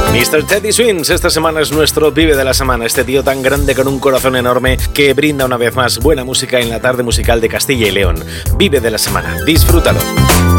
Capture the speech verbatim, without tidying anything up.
mister Teddy Swims, esta semana es nuestro Vive de la Semana. Este tío tan grande con un corazón enorme que brinda una vez más buena música en la tarde musical de Castilla y León. Vive de la Semana, disfrútalo.